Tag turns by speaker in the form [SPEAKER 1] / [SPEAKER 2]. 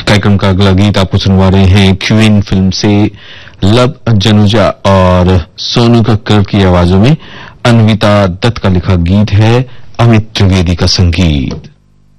[SPEAKER 1] कार्यक्रम का अगला गीत आपको सुनवा रहे हैं क्वीन फिल्म से लव जनुजा और सोनू कक्कड़ की आवाजों में। अन्विता दत्त का लिखा गीत है, अमित त्रिवेदी का संगीत।